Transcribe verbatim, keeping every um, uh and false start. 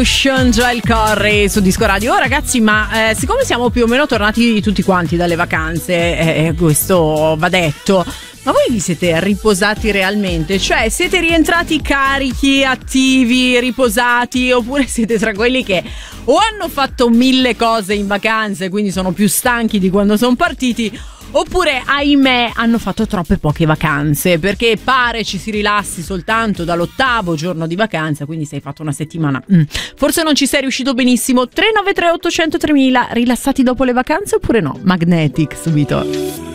Revolution, Joel Corry su Disco Radio. Oh, ragazzi, ma eh, siccome siamo più o meno tornati tutti quanti dalle vacanze, eh, questo va detto, ma voi vi siete riposati realmente? Cioè, siete rientrati carichi, attivi, riposati, oppure siete tra quelli che o hanno fatto mille cose in vacanze, quindi sono più stanchi di quando sono partiti, oppure, ahimè, hanno fatto troppe poche vacanze, perché pare ci si rilassi soltanto dall'ottavo giorno di vacanza, quindi se hai fatto una settimana mm, forse non ci sei riuscito benissimo. Tre nove tre otto zero zero tremila, rilassati dopo le vacanze oppure no? Magnetic subito.